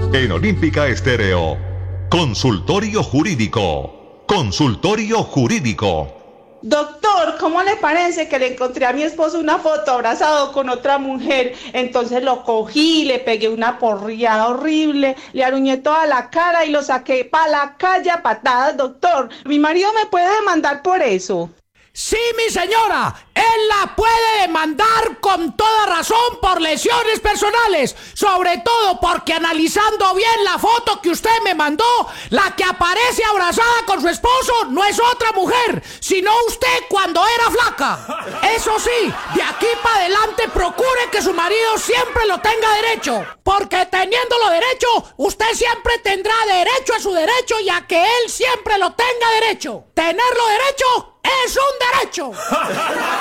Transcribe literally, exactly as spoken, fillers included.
En Olímpica Estéreo, Consultorio Jurídico. Consultorio Jurídico. Doctor, ¿cómo le parece que le encontré a mi esposo una foto abrazado con otra mujer? Entonces lo cogí, le pegué una porriada horrible, le aruñé toda la cara y lo saqué para la calle a patadas, doctor. Mi marido me puede demandar por eso. Sí, mi señora, él la puede demandar con toda razón por lesiones personales, sobre todo porque analizando bien la foto que usted me mandó, la que aparece abrazada con su esposo no es otra mujer, sino usted cuando era flaca. Eso sí, de aquí para adelante procure que su marido siempre lo tenga derecho, porque teniéndolo derecho, usted siempre tendrá derecho a su derecho y a que él siempre lo tenga derecho. Tenerlo derecho es un derecho.